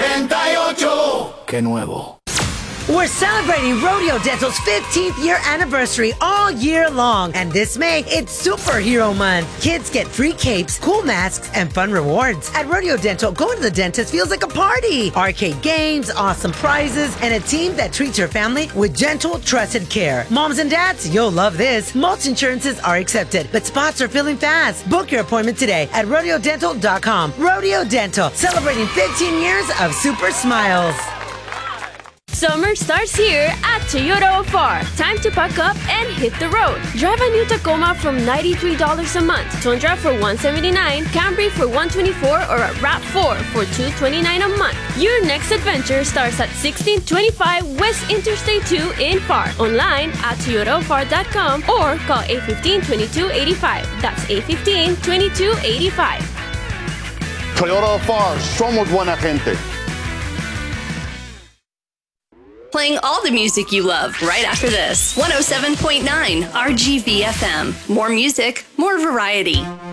98. ¡Qué nuevo! We're celebrating Rodeo Dental's 15th year anniversary all year long. And this May, it's Superhero Month. Kids get free capes, cool masks, and fun rewards. At Rodeo Dental, going to the dentist feels like a party. Arcade games, awesome prizes, and a team that treats your family with gentle, trusted care. Moms and dads, you'll love this. Most insurances are accepted, but spots are filling fast. Book your appointment today at rodeodental.com. Rodeo Dental, celebrating 15 years of super smiles. Summer starts here at Toyota Afar. Time to pack up and hit the road. Drive a new Tacoma from $93 a month, Tundra for $179, Camry for $124, or a RAV4 for $229 a month. Your next adventure starts at 1625 West Interstate 2 in FAR. Online at toyotafar.com or call 815-2285. That's 815-2285. Toyota Afar, somos buena gente. Playing all the music you love right after this. 107.9 RGV FM. More music, more variety.